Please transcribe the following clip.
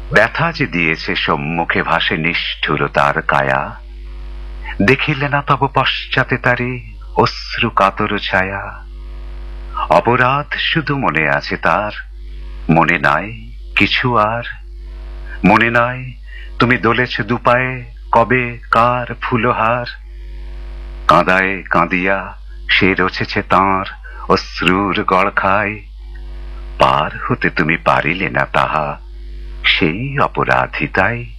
ব্যথা যে দিয়েছে সম্মুখে ভাসে নিষ্ঠুরতার কায়া, দেখিলে না তব পশ্চাতে তারে অশ্রু কাতর ছায়া। অপরাধ শুধু মনে আছে তার, মনে নাই কিছু আর। মনে নাই তুমি দোলেছ দুপায়ে কবে কার ফুলহার। কাঁদায় কাঁদিয়া সে রচেছে তাঁর অশ্রুর গড়খাই। পার হতে তুমি পারিলে না তাহা, সেই অপরাধী তাই।